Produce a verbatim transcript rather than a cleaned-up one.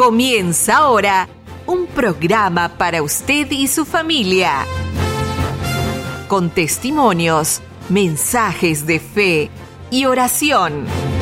Comienza ahora un programa para usted y su familia. Con testimonios, mensajes de fe y oración.